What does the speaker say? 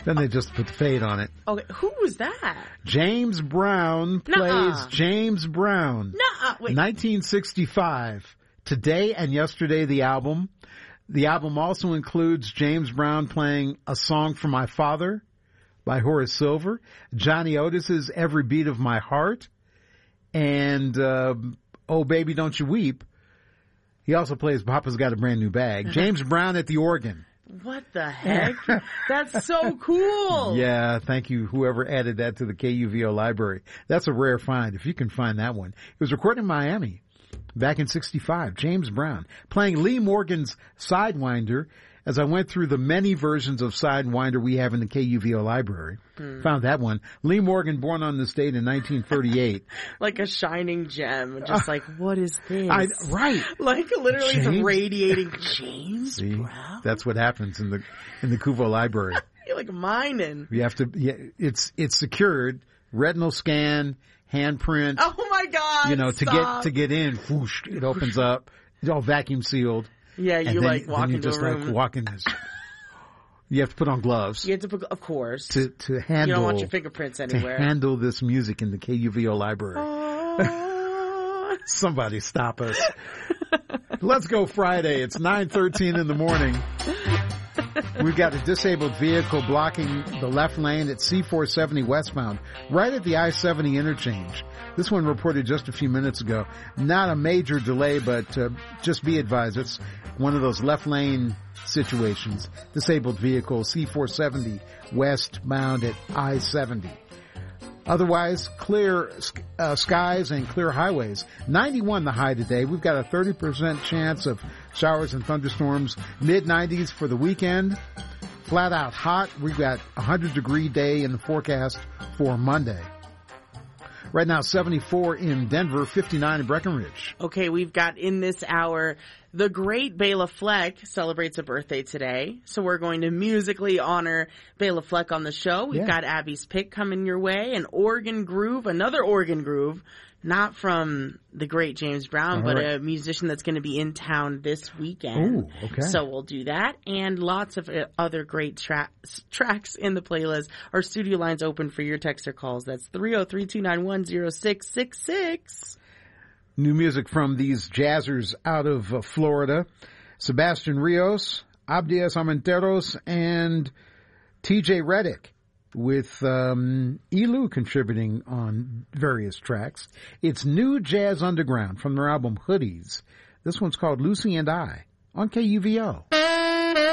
Then they just put the fade on it. Okay, who was that? James Brown plays James Brown. Wait. 1965. Today and Yesterday, the album. The album also includes James Brown playing A Song for My Father by Horace Silver, Johnny Otis's Every Beat of My Heart, and Oh Baby Don't You Weep. He also plays Papa's Got a Brand New Bag. James Brown at the organ. What the heck? That's so cool. Yeah, thank you, whoever added that to the KUVO library. That's a rare find, if you can find that one. It was recorded in Miami back in 65. James Brown playing Lee Morgan's Sidewinder. As I went through the many versions of Sidewinder we have in the KUVO library, found that one. Lee Morgan, born on this date in 1938. Like a shining gem. Just like, what is this? Right. Like literally it's radiating James Brown. That's what happens in the KUVO library. You're like mining. You have to, it's secured, retinal scan, handprint. Oh my God. To get in, whoosh, it opens up. It's all vacuum sealed. Yeah, you like walk into a room. Like walk in this. You have to put on gloves. You have to put, of course. To handle. You don't want your fingerprints anywhere. To handle this music in the KUVO library. Somebody stop us. Let's go Friday. It's 9:13 in the morning. We've got a disabled vehicle blocking the left lane at C470 westbound, right at the I-70 interchange. This one reported just a few minutes ago. Not a major delay, but just be advised, it's one of those left lane situations. Disabled vehicle, C470 westbound at I-70. Otherwise, clear skies and clear highways. 91 the high today. We've got a 30% chance of showers and thunderstorms. Mid-90s for the weekend. Flat out hot. We've got a 100-degree day in the forecast for Monday. Right now, 74 in Denver, 59 in Breckenridge. Okay, we've got in this hour, the great Bela Fleck celebrates a birthday today. So we're going to musically honor Bela Fleck on the show. We've got Abby's Pick coming your way, an organ groove, another organ groove, not from the great James Brown, but a musician that's going to be in town this weekend. Ooh, okay. So we'll do that, and lots of other great tracks in the playlist. Our studio line's open for your text or calls. That's 303-291-0666. New music from these jazzers out of Florida. Sebastian Rios, Abdias Armenteros, and TJ Reddick, with Elu contributing on various tracks. It's New Jazz Underground from their album Hoodies. This one's called Lucy and I on KUVO.